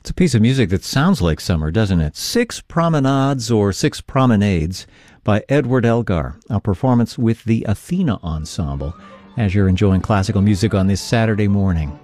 It's a piece of music that sounds like summer, doesn't it? Six Promenades or Six Promenades by Edward Elgar, a performance with the Athena Ensemble, as you're enjoying classical music on this Saturday morning.